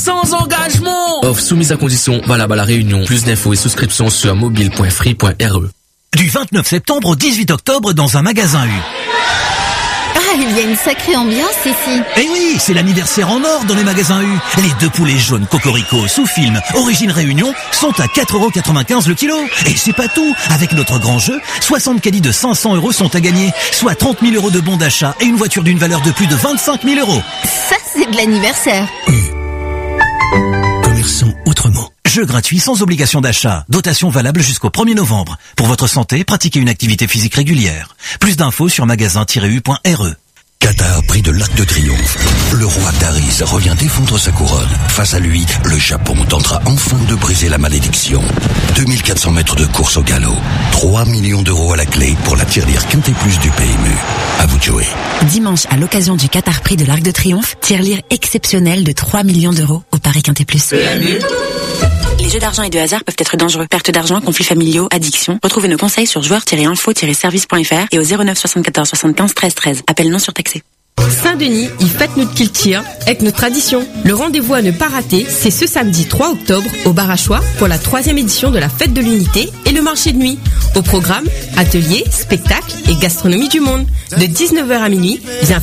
sans engagement. Offre soumise à condition, valable à La Réunion. Plus d'infos et souscriptions sur mobile.free.re. Du 29 septembre au 18 octobre dans un magasin U. Ah, il y a une sacrée ambiance ici. Eh oui, c'est l'anniversaire en or dans les magasins U. Les 2 poulets jaunes Cocorico sous film, origine Réunion, sont à 4,95€ le kilo. Et c'est pas tout. Avec notre grand jeu, 60 caddies de 500€ sont à gagner, soit 30 000€ de bons d'achat et une voiture d'une valeur de plus de 25 000€. Ça, c'est de l'anniversaire. Commerçons autrement. Jeu gratuit sans obligation d'achat. Dotation valable jusqu'au 1er novembre. Pour votre santé, pratiquez une activité physique régulière. Plus d'infos sur magasin-u.re. Qatar, prix de l'Arc de Triomphe. Le roi Darius revient défendre sa couronne. Face à lui, le Japon tentera enfin de briser la malédiction. 2400 mètres de course au galop. 3 millions d'euros à la clé pour la tirelire Quintet Plus du PMU. À vous de jouer. Dimanche, à l'occasion du Qatar Prix de l'Arc de Triomphe, tirelire exceptionnelle de 3 millions d'euros au Paris Quintet Plus. PMU. Les jeux d'argent et de hasard peuvent être dangereux. Perte d'argent, conflits familiaux, addiction. Retrouvez nos conseils sur joueurs-info-service.fr et au 09 74 75 13 13. Appel non surtaxé. Saint-Denis, il fête notre culture avec notre tradition. Le rendez-vous à ne pas rater, c'est ce samedi 3 octobre au Bar à Choix pour la 3e édition de la Fête de l'Unité et le marché de nuit. Au programme, ateliers, spectacles et gastronomie du monde. De 19h à minuit, viens